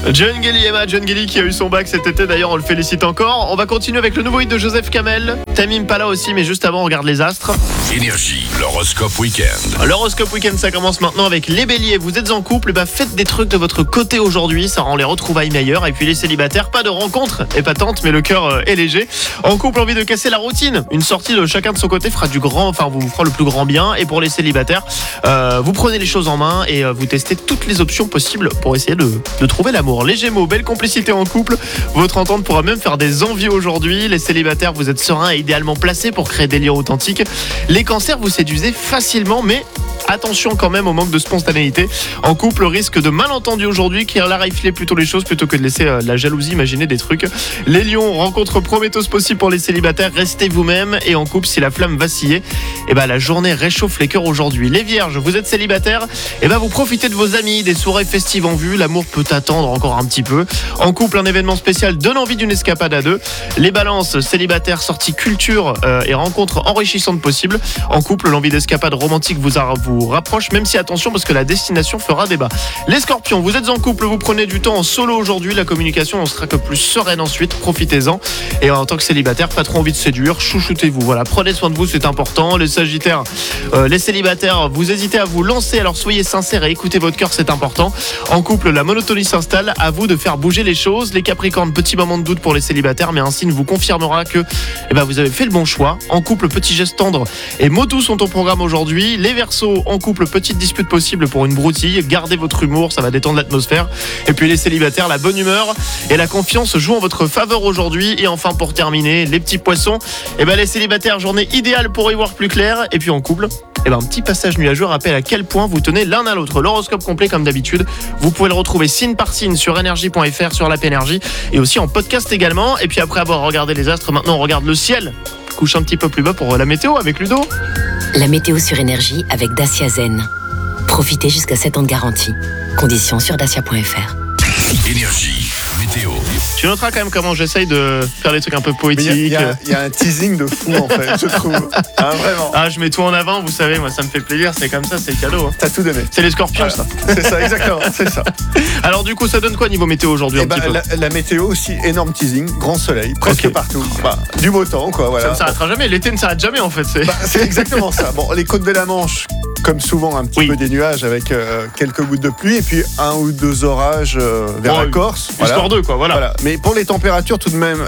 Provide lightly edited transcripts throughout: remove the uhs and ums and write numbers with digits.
John Gelly, Emma, John Gelly qui a eu son bac cet été, d'ailleurs on le félicite encore. On va continuer avec le nouveau hit de Joseph Kamel. Tamim Pala aussi, mais juste avant on regarde les astres. Énergie, l'horoscope week-end. L'horoscope week-end, ça commence maintenant avec les béliers. Vous êtes en couple, faites des trucs de votre côté aujourd'hui, ça rend les retrouvailles meilleures. Et puis les célibataires, pas de rencontres épatantes, mais le cœur est léger. En couple, envie de casser la routine. Une sortie de chacun de son côté vous fera le plus grand bien. Et pour les célibataires, vous prenez les choses en main et vous testez toutes les options possibles pour essayer de trouver l'amour. Les Gémeaux, belle complicité en couple. Votre entente pourra même faire des envies aujourd'hui. Les célibataires, vous êtes sereins et idéalement placés pour créer des liens authentiques. Les cancers, vous séduisez facilement, mais attention quand même au manque de spontanéité. En couple, risque de malentendus aujourd'hui, qui clarifiez plutôt les choses plutôt que de laisser la jalousie imaginer des trucs. Les lions, rencontre prometteuse possible pour les célibataires, restez vous-même. Et en couple, si la flamme vacillait, la journée réchauffe les cœurs aujourd'hui. Les vierges, vous êtes célibataires, vous profitez de vos amis, des soirées festives en vue. L'amour peut attendre encore un petit peu. En couple, un événement spécial donne envie d'une escapade à deux. Les balances, célibataires, sorties culture et rencontres enrichissantes possibles. En couple, l'envie d'escapade romantique vous rapproche, même si attention parce que la destination fera débat. Les scorpions, vous êtes en couple, vous prenez du temps en solo aujourd'hui, la communication en sera que plus sereine ensuite, profitez-en. Et en tant que célibataire, pas trop envie de séduire, chouchoutez-vous, voilà, prenez soin de vous, c'est important. Les sagittaires, les célibataires, vous hésitez à vous lancer, alors soyez sincères et écoutez votre cœur, c'est important. En couple, la monotonie s'installe, à vous de faire bouger les choses. Les capricornes, petit moment de doute pour les célibataires, mais un signe vous confirmera que vous avez fait le bon choix. En couple, petit geste tendre et mots doux sont au programme aujourd'hui. Les Verseaux, en couple, petite dispute possible pour une broutille. Gardez votre humour, ça va détendre l'atmosphère. Et puis les célibataires, la bonne humeur et la confiance jouent en votre faveur aujourd'hui. Et enfin, pour terminer, les petits poissons, les célibataires, journée idéale pour y voir plus clair. Et puis en couple, un petit passage nuageux rappelle à quel point vous tenez l'un à l'autre. L'horoscope complet comme d'habitude, vous pouvez le retrouver signe par signe sur énergie.fr, sur l'app Énergie et aussi en podcast également. Et puis après avoir regardé les astres, maintenant on regarde le ciel. Couche un petit peu plus bas pour la météo avec Ludo. La météo sur Énergie avec Dacia Zen. Profitez jusqu'à 7 ans de garantie. Conditions sur dacia.fr. Énergie, météo. Tu noteras quand même comment j'essaye de faire des trucs un peu poétiques. Il y a un teasing de fou en fait, je trouve. Vraiment. Je mets tout en avant, vous savez, moi ça me fait plaisir, c'est comme ça, c'est cadeau. T'as tout donné. C'est les scorpions, voilà. Ça. C'est ça, exactement, c'est ça. Alors du coup, ça donne quoi niveau météo aujourd'hui la météo aussi, énorme teasing, grand soleil, presque partout. Du beau temps, quoi. Voilà. Ça ne s'arrêtera jamais, l'été ne s'arrête jamais en fait. C'est exactement ça. Bon, les côtes de la Manche, comme souvent, un petit peu des nuages avec quelques gouttes de pluie et puis un ou deux orages vers la Corse. Histoire d'eux, quoi, voilà. Mais pour les températures, tout de même,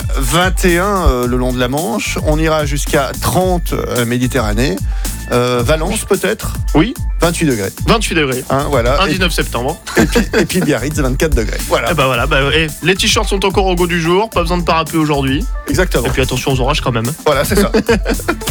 21 le long de la Manche. On ira jusqu'à 30 Méditerranée. Valence, peut-être. Oui. 28 degrés. 28 degrés. Voilà. 19 septembre. Et puis Biarritz, 24 degrés. Voilà. Et les t-shirts sont encore au goût du jour. Pas besoin de parapluie aujourd'hui. Exactement. Et puis attention aux orages quand même. Voilà, c'est ça.